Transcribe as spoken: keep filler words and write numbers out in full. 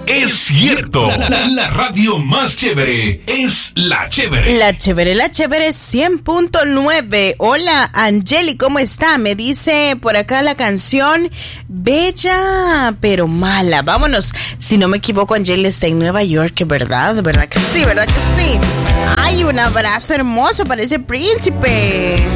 es cierto. La, la radio más chévere es La Chévere. La Chévere, La Chévere cien punto nueve. Hola, Angeli, ¿cómo está? Me dice por acá la canción Bella pero Mala. Vámonos. Si no me equivoco, Angeli está en Nueva York, ¿verdad? ¿Verdad que sí? ¿Verdad que sí? Ay, un abrazo hermoso para ese príncipe.